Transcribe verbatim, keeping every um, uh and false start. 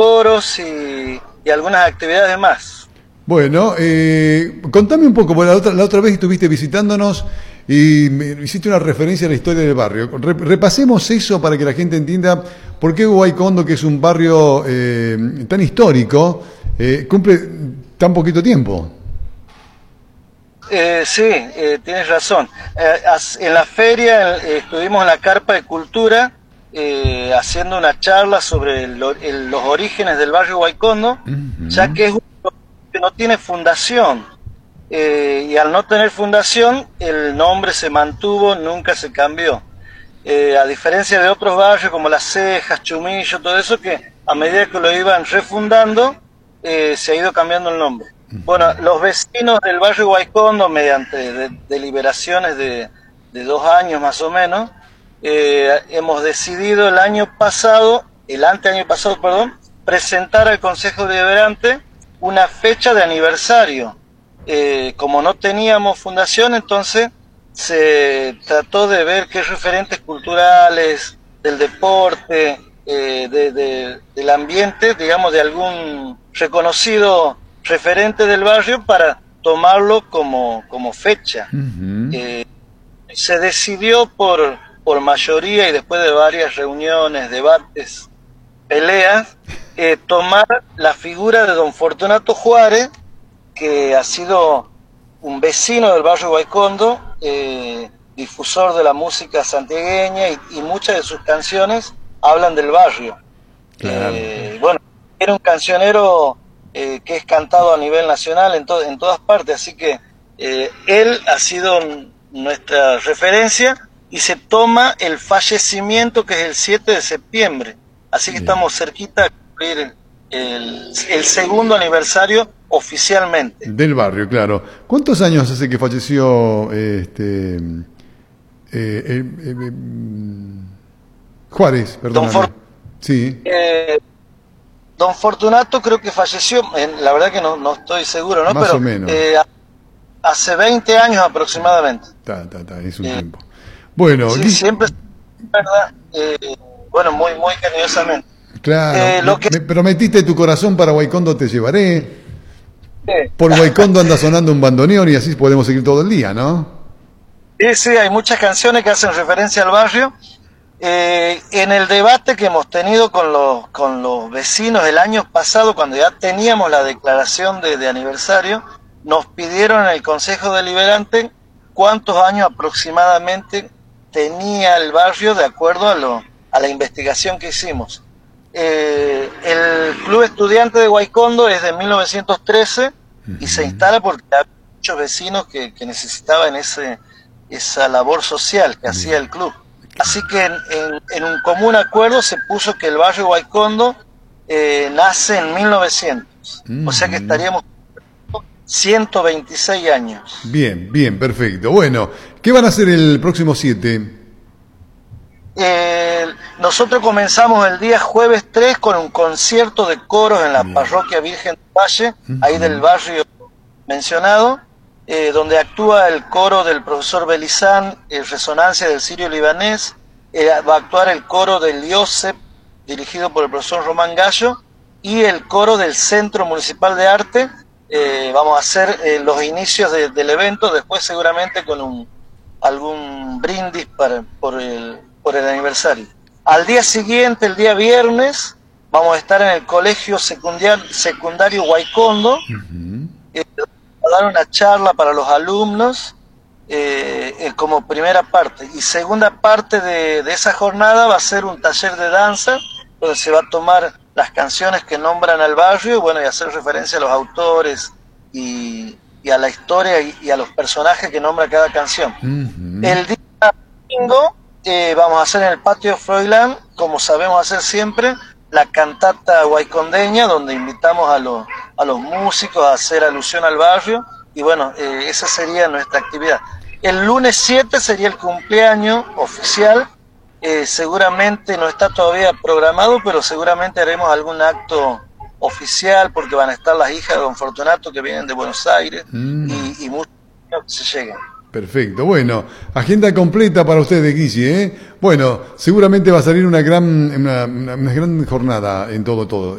coros y, y algunas actividades más. Bueno, eh, contame un poco, bueno, la otra, la otra vez estuviste visitándonos y me hiciste una referencia a la historia del barrio. Re, repasemos eso para que la gente entienda por qué Guaycondo, que es un barrio eh, tan histórico, eh, cumple tan poquito tiempo. Eh, sí, eh, tienes razón. Eh, en la feria eh, estuvimos en la Carpa de Cultura eh, haciendo una charla sobre el, el, los orígenes del barrio Guaycondo, uh-huh. ya que es un que no tiene fundación, eh, y al no tener fundación el nombre se mantuvo, nunca se cambió, eh, a diferencia de otros barrios como Las Cejas, Chumillo, todo eso, que a medida que lo iban refundando eh, se ha ido cambiando el nombre. Bueno, los vecinos del barrio Guaycondo, mediante de, deliberaciones de, de dos años más o menos, eh, hemos decidido el año pasado, el anteaño pasado, perdón, presentar al Consejo Deliberante una fecha de aniversario. Eh, como no teníamos fundación, entonces se trató de ver qué referentes culturales, del deporte, eh, de, de, del ambiente, digamos, de algún reconocido referente del barrio para tomarlo como, como fecha. Uh-huh. Eh, se decidió por, por mayoría y después de varias reuniones, debates, peleas, eh, tomar la figura de don Fortunato Juárez, que ha sido un vecino del barrio Guaycondo, eh, difusor de la música santiagueña, y, y muchas de sus canciones hablan del barrio. Claro. Eh, bueno, era un cancionero eh, que es cantado a nivel nacional en, to en todas partes, así que eh, él ha sido nuestra referencia y se toma el fallecimiento, que es el siete de septiembre. Así que Bien. Estamos cerquita de cumplir el, el segundo aniversario oficialmente. Del barrio, claro. ¿Cuántos años hace que falleció este eh, eh, eh, Juárez? Perdón. Don, For sí. eh, don Fortunato creo que falleció, eh, la verdad que no, no estoy seguro, ¿no? Más Pero, o menos. Eh, hace veinte años aproximadamente. Ta, ta, ta, es un eh, tiempo. Bueno. Sí, siempre, ¿verdad? Eh, bueno, muy, muy cariñosamente. Claro, eh, lo me, que... me prometiste tu corazón, para Guaycondo te llevaré. Sí. Por Guaycondo anda sonando un bandoneón y así podemos seguir todo el día, ¿no? Sí, sí, hay muchas canciones que hacen referencia al barrio. Eh, en el debate que hemos tenido con los, con los vecinos el año pasado, cuando ya teníamos la declaración de, de aniversario, nos pidieron en el Consejo Deliberante cuántos años aproximadamente tenía el barrio de acuerdo a, lo, a la investigación que hicimos. Eh, el Club Estudiante de Guaycondo es de mil novecientos trece uh-huh. y se instala porque hay muchos vecinos que, que necesitaban ese, esa labor social que uh-huh. hacía el club. Así que en, en, en un común acuerdo se puso que el barrio Guaycondo eh, nace en mil novecientos, uh-huh. o sea que estaríamos ciento veintiséis años. Bien, bien, perfecto. Bueno, ¿qué van a hacer el próximo siete? Eh, nosotros comenzamos el día jueves tres con un concierto de coros en la Bien. Parroquia Virgen del Valle, uh-huh. ahí del barrio mencionado, eh, donde actúa el coro del profesor Belizán, eh, Resonancia del Sirio Libanés, eh, va a actuar el coro del IOSEP, dirigido por el profesor Román Gallo, y el coro del Centro Municipal de Arte. Eh, vamos a hacer eh, los inicios de, del evento, después seguramente con un, algún brindis para, por el por el aniversario. Al día siguiente, el día viernes, vamos a estar en el Colegio Secundario, secundario Guaycondo, uh-huh. eh, a dar una charla para los alumnos eh, eh, como primera parte. Y segunda parte de, de esa jornada va a ser un taller de danza, donde se va a tomar las canciones que nombran al barrio y, bueno, y hacer referencia a los autores y, y a la historia y, y a los personajes que nombra cada canción. Uh-huh. El día domingo Eh, vamos a hacer en el patio Froilán, como sabemos hacer siempre, la cantata guaycondeña, donde invitamos a los, a los músicos a hacer alusión al barrio, y bueno, eh, esa sería nuestra actividad. El lunes siete sería el cumpleaños oficial, eh, seguramente no está todavía programado, pero seguramente haremos algún acto oficial, porque van a estar las hijas de don Fortunato que vienen de Buenos Aires, mm. y, y muchos que se lleguen. Perfecto, bueno, agenda completa para ustedes, Guille, ¿eh? Bueno, seguramente va a salir una gran, una, una gran jornada en todo, todo.